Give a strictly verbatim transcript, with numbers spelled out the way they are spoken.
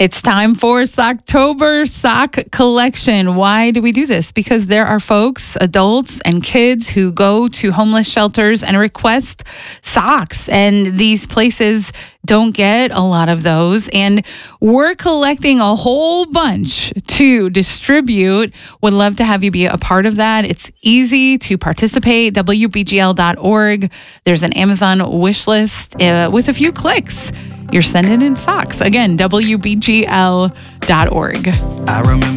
It's time for Socktober Sock Collection. Why do we do this? Because there are folks, adults and kids who go to homeless shelters and request socks. And these places don't get a lot of those. And we're collecting a whole bunch to distribute. Would love to have you be a part of that. It's easy to participate. W B G L dot org. There's an Amazon wish list uh, with a few clicks. You're sending in socks. Again, W B G L dot org. I remember